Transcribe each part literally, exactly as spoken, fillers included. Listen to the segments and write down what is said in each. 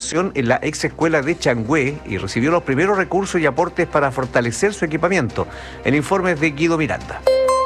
inversión en la ex escuela de Changüe y recibió los primeros recursos y aportes para fortalecer su equipamiento. El informe es de Guido Miranda.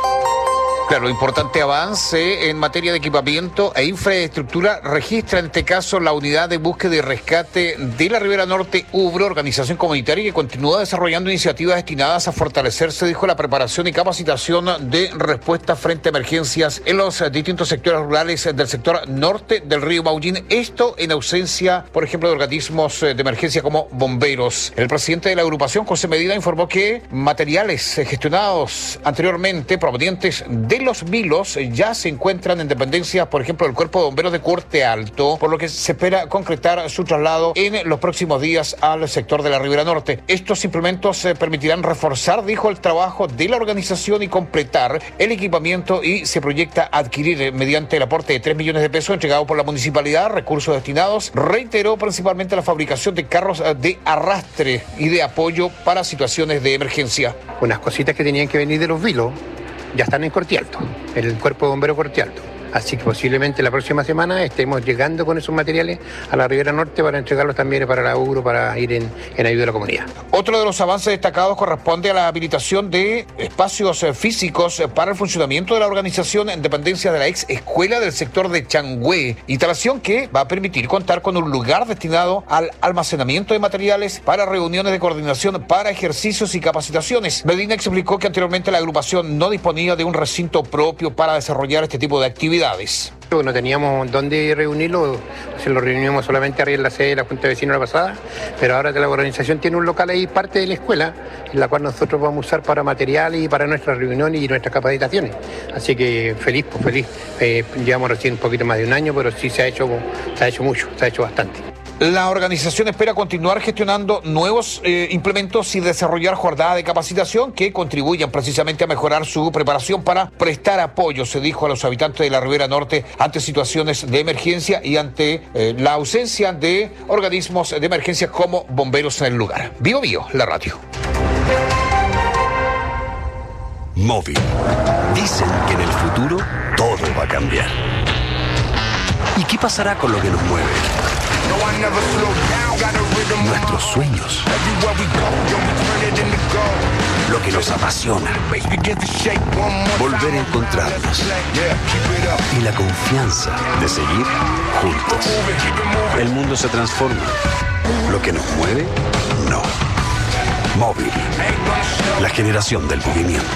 Claro, importante avance en materia de equipamiento e infraestructura registra en este caso la unidad de búsqueda y rescate de la Ribera Norte, UBRO, organización comunitaria que continúa desarrollando iniciativas destinadas a fortalecerse, dijo, la preparación y capacitación de respuesta frente a emergencias en los distintos sectores rurales del sector norte del río Maullín. Esto en ausencia, por ejemplo, de organismos de emergencia como bomberos. El presidente de la agrupación, José Medina, informó que materiales gestionados anteriormente provenientes de los vilos ya se encuentran en dependencias, por ejemplo, del Cuerpo de Bomberos de Corte Alto, por lo que se espera concretar su traslado en los próximos días al sector de la Ribera Norte. Estos implementos eh, permitirán reforzar, dijo, el trabajo de la organización y completar el equipamiento, y se proyecta adquirir eh, mediante el aporte de tres millones de pesos entregado por la municipalidad, recursos destinados, reiteró, principalmente a la fabricación de carros eh, de arrastre y de apoyo para situaciones de emergencia. Unas cositas que tenían que venir de los vilos ya están en Corte Alto, en el Cuerpo de Bomberos Corte Alto. Así que posiblemente la próxima semana estemos llegando con esos materiales a la Ribera Norte para entregarlos también para la UBRO, para ir en, en ayuda a la comunidad. Otro de los avances destacados corresponde a la habilitación de espacios físicos para el funcionamiento de la organización en dependencia de la ex escuela del sector de Changüe, instalación que va a permitir contar con un lugar destinado al almacenamiento de materiales para reuniones de coordinación, para ejercicios y capacitaciones. Medina explicó que anteriormente la agrupación no disponía de un recinto propio para desarrollar este tipo de actividades. No teníamos dónde reunirlo, se lo reunimos solamente arriba en la sede de la Junta de Vecinos la pasada, pero ahora la organización tiene un local ahí, parte de la escuela, en la cual nosotros vamos a usar para materiales y para nuestras reuniones y nuestras capacitaciones. Así que feliz, pues feliz. Eh, llevamos recién un poquito más de un año, pero sí se ha hecho, se ha hecho mucho, se ha hecho bastante. La organización espera continuar gestionando nuevos eh, implementos y desarrollar jornadas de capacitación que contribuyan precisamente a mejorar su preparación para prestar apoyo, se dijo, a los habitantes de la Ribera Norte ante situaciones de emergencia y ante eh, la ausencia de organismos de emergencia como bomberos en el lugar. Bio Bio, la radio. Móvil. Dicen que en el futuro todo va a cambiar. ¿Y qué pasará con lo que nos mueve? Nuestros sueños, lo que nos apasiona, volver a encontrarnos y la confianza de seguir juntos. El mundo se transforma, lo que nos mueve, no. Móvil, la generación del movimiento.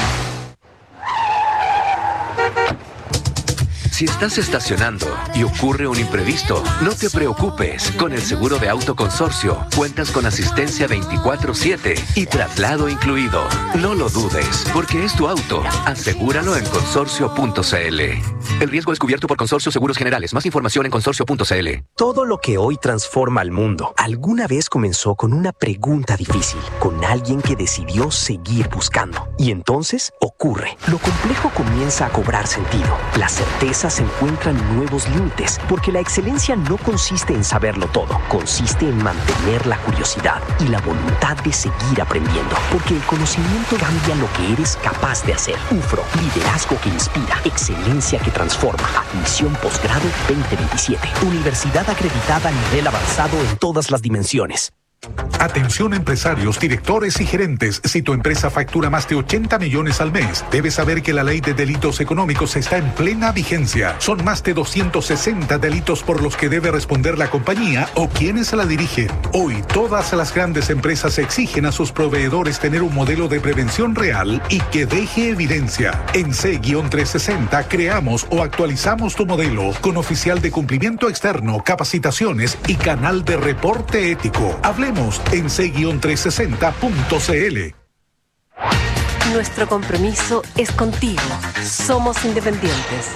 Si estás estacionando y ocurre un imprevisto, no te preocupes. Con el seguro de auto Consorcio, cuentas con asistencia veinticuatro siete y traslado incluido. No lo dudes, porque es tu auto. Asegúralo en consorcio punto c l. El riesgo es cubierto por Consorcio Seguros Generales. Más información en consorcio punto c l. Todo lo que hoy transforma al mundo, alguna vez comenzó con una pregunta difícil, con alguien que decidió seguir buscando. Y entonces ocurre. Lo complejo comienza a cobrar sentido. La certeza se encuentran nuevos límites, porque la excelencia no consiste en saberlo todo, consiste en mantener la curiosidad y la voluntad de seguir aprendiendo, porque el conocimiento cambia lo que eres capaz de hacer. UFRO, liderazgo que inspira, excelencia que transforma. Admisión posgrado veinte veintisiete. Universidad acreditada a nivel avanzado en todas las dimensiones. Atención empresarios, directores y gerentes. Si tu empresa factura más de ochenta millones al mes, debes saber que la ley de delitos económicos está en plena vigencia. Son más de doscientos sesenta delitos por los que debe responder la compañía o quienes la dirigen. Hoy, todas las grandes empresas exigen a sus proveedores tener un modelo de prevención real y que deje evidencia. En C trescientos sesenta creamos o actualizamos tu modelo con oficial de cumplimiento externo, capacitaciones y canal de reporte ético. Hablemos en C trescientos sesenta punto c l. Nuestro compromiso es contigo. Somos independientes.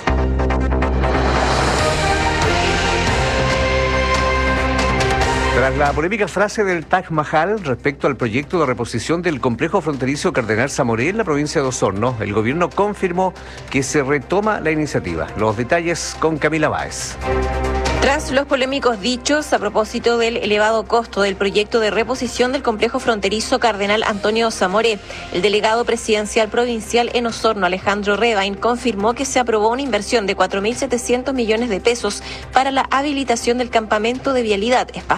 Tras la polémica frase del Taj Mahal respecto al proyecto de reposición del complejo fronterizo Cardenal Zamoré en la provincia de Osorno, el gobierno confirmó que se retoma la iniciativa. Los detalles con Camila Báez. Tras los polémicos dichos a propósito del elevado costo del proyecto de reposición del complejo fronterizo Cardenal Antonio Zamoré, el delegado presidencial provincial en Osorno, Alejandro Rebain, confirmó que se aprobó una inversión de cuatro mil setecientos millones de pesos para la habilitación del campamento de vialidad,